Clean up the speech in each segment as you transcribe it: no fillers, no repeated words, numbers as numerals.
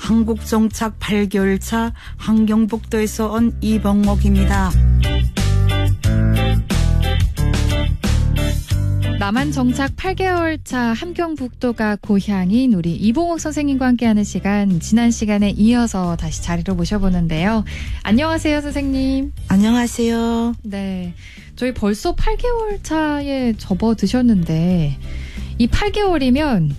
한국 정착 8개월 차 함경북도에서 온 이봉옥입니다. 남한 정착 8개월 차 함경북도가 고향인 우리 이봉옥 선생님과 함께하는 시간, 지난 시간에 이어서 다시 자리로 모셔보는데요. 안녕하세요, 선생님. 안녕하세요. 네, 저희 벌써 8개월 차에 접어드셨는데 이 8개월이면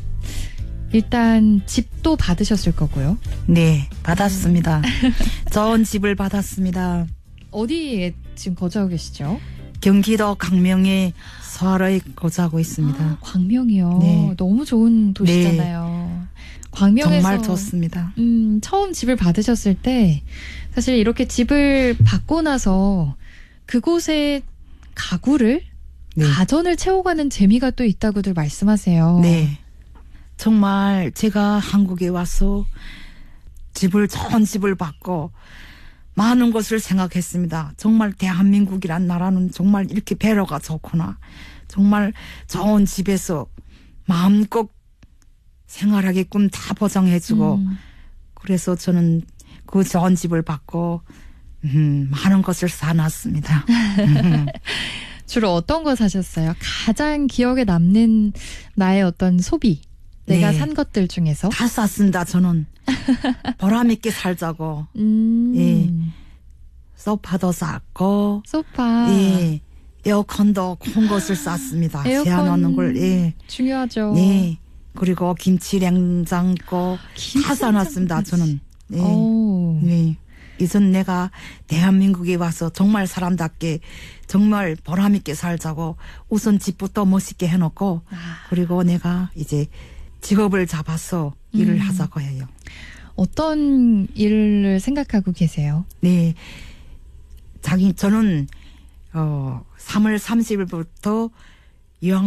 일단 집도 받으셨을 거고요. 네, 받았습니다. 좋은 집을 받았습니다. 어디에 지금 거주하고 계시죠? 경기도 광명에 서울에 거주하고 있습니다. 아, 광명이요. 네. 너무 좋은 도시잖아요. 네. 광명에서 정말 좋습니다. 처음 집을 받으셨을 때 사실 이렇게 집을 받고 나서 그곳에 가구를 네. 가전을 채워가는 재미가 또 있다고들 말씀하세요. 네. 정말 제가 한국에 와서 좋은 집을 받고 많은 것을 생각했습니다. 정말 대한민국이란 나라는 정말 이렇게 배려가 좋구나. 정말 좋은 집에서 마음껏 생활하게끔 다 보장해주고 그래서 저는 그 좋은 집을 받고 많은 것을 사놨습니다. 주로 어떤 거 사셨어요? 가장 기억에 남는 나의 어떤 소비, 내가 산 것들 중에서? 다 샀습니다. 저는 보람있게 살자고. 예. 소파도 샀고 소파. 예. 에어컨도 큰 것을 샀습니다. 세워놓는 걸. 예. 중요하죠. 네. 그리고 김치 냉장고 다 사놨습니다. 저는. 예. 네. 이전 내가 대한민국에 와서 정말 사람답게 정말 보람있게 살자고 우선 집부터 멋있게 해놓고 그리고 내가 이제 직업을 잡아서 일을 하자고 해요. 어떤 일을 생각하고 계세요? 네. 저는 3월 30일부터